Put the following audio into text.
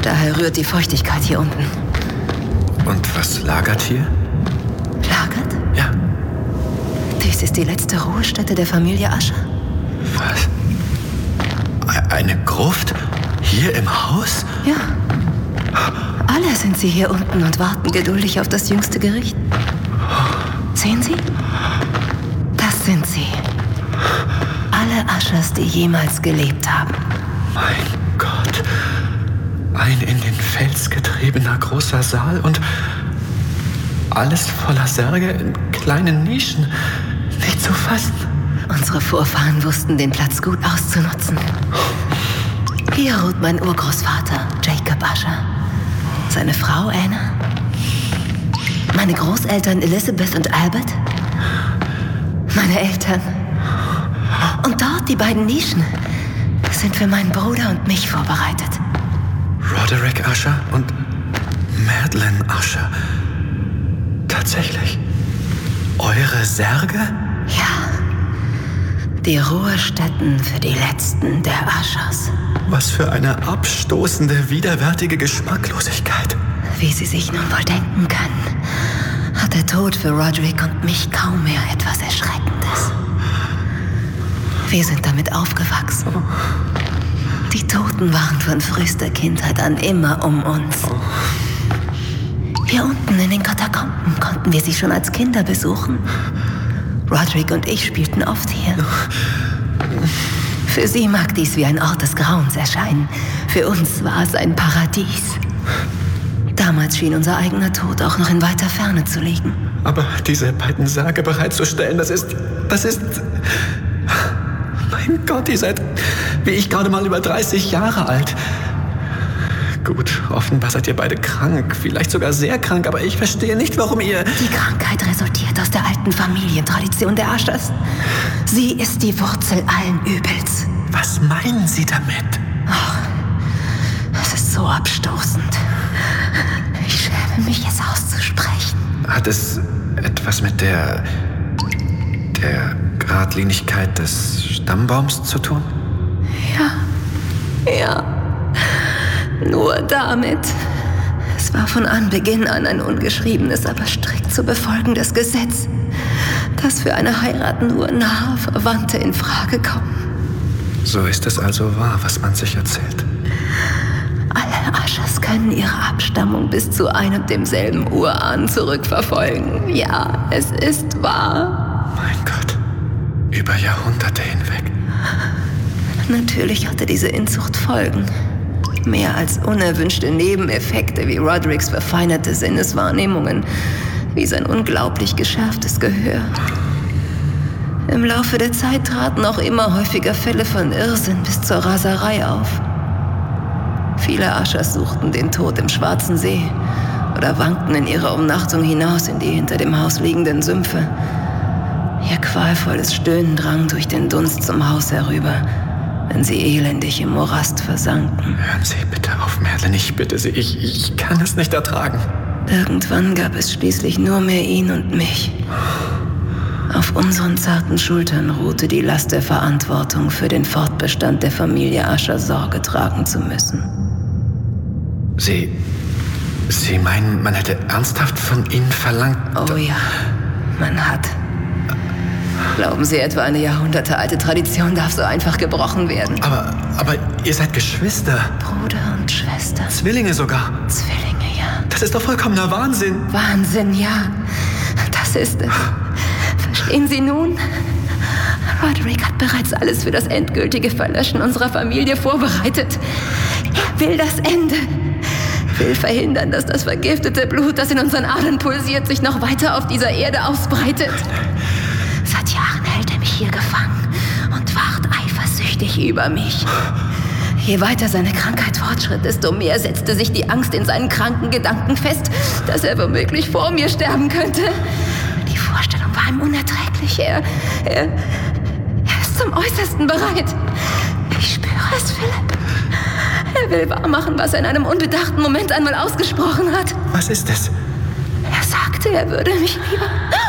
Daher rührt die Feuchtigkeit hier unten. Und was lagert hier? Lagert? Ja. Dies ist die letzte Ruhestätte der Familie Ascher. Was? Eine Gruft? Hier im Haus? Ja. Alle sind sie hier unten und warten geduldig auf das jüngste Gericht. Sehen Sie? Das sind sie. Alle Aschers, die jemals gelebt haben. Mein Gott. Ein in den Fels getriebener großer Saal und alles voller Särge in kleinen Nischen. Nicht zu fassen. Unsere Vorfahren wussten, den Platz gut auszunutzen. Hier ruht mein Urgroßvater, Jacob Ascher. Seine Frau Anna. Meine Großeltern Elizabeth und Albert. Meine Eltern. Und dort die beiden Nischen sind für meinen Bruder und mich vorbereitet. Roderick Ascher und Madeleine Ascher. Tatsächlich? Eure Särge? Ja. Die Ruhestätten für die Letzten der Aschers. Was für eine abstoßende, widerwärtige Geschmacklosigkeit. Wie Sie sich nun wohl denken können, hat der Tod für Roderick und mich kaum mehr etwas Erschreckendes. Wir sind damit aufgewachsen. Die Toten waren von frühester Kindheit an immer um uns. Hier unten in den Katakomben konnten wir sie schon als Kinder besuchen. Roderick und ich spielten oft hier. Für sie mag dies wie ein Ort des Grauens erscheinen. Für uns war es ein Paradies. Damals schien unser eigener Tod auch noch in weiter Ferne zu liegen. Aber diese beiden Särge bereitzustellen, das ist... Mein Gott, ihr seid, wie ich, gerade mal über 30 Jahre alt. Gut, offenbar seid ihr beide krank, vielleicht sogar sehr krank, aber ich verstehe nicht, warum ihr... Die Krankheit resultiert aus der alten Familientradition der Aschers. Sie ist die Wurzel allen Übels. Was meinen Sie damit? Oh, es ist so abstoßend. Ich schäme mich, es auszusprechen. Hat es etwas mit der Geradlinigkeit des Stammbaums zu tun? Ja. Nur damit. Es war von Anbeginn an ein ungeschriebenes, aber strikt zu befolgendes Gesetz, dass für eine Heirat nur nahe Verwandte in Frage kommen. So ist es also wahr, was man sich erzählt. Alle Aschers können ihre Abstammung bis zu einem und demselben Urahn zurückverfolgen. Ja, es ist wahr. Mein Gott, über Jahrhunderte hinweg. Natürlich hatte diese Inzucht Folgen. Mehr als unerwünschte Nebeneffekte wie Rodericks verfeinerte Sinneswahrnehmungen, wie sein unglaublich geschärftes Gehör. Im Laufe der Zeit traten auch immer häufiger Fälle von Irrsinn bis zur Raserei auf. Viele Aschers suchten den Tod im Schwarzen See oder wankten in ihrer Umnachtung hinaus in die hinter dem Haus liegenden Sümpfe. Ihr qualvolles Stöhnen drang durch den Dunst zum Haus herüber, wenn sie elendig im Morast versanken. Hören Sie bitte auf, Madeleine, ich bitte Sie, ich kann es nicht ertragen. Irgendwann gab es schließlich nur mehr ihn und mich. Auf unseren zarten Schultern ruhte die Last der Verantwortung, für den Fortbestand der Familie Ascher Sorge tragen zu müssen. Sie meinen, man hätte ernsthaft von Ihnen verlangt? Oh ja, man hat. Glauben Sie etwa, eine jahrhundertealte Tradition darf so einfach gebrochen werden? Aber ihr seid Geschwister. Bruder und Schwester. Zwillinge sogar. Zwillinge, ja. Das ist doch vollkommener Wahnsinn. Wahnsinn, ja. Das ist es. Verstehen Sie nun? Roderick hat bereits alles für das endgültige Verlöschen unserer Familie vorbereitet. Er will das Ende. Will verhindern, dass das vergiftete Blut, das in unseren Adern pulsiert, sich noch weiter auf dieser Erde ausbreitet. Seit Jahren hält er mich hier gefangen und wacht eifersüchtig über mich. Je weiter seine Krankheit fortschritt, desto mehr setzte sich die Angst in seinen kranken Gedanken fest, dass er womöglich vor mir sterben könnte. Die Vorstellung war ihm unerträglich. Er ist zum Äußersten bereit. Ich spüre es, Philipp. Er will wahrmachen, was er in einem unbedachten Moment einmal ausgesprochen hat. Was ist es? Er sagte, er würde mich lieber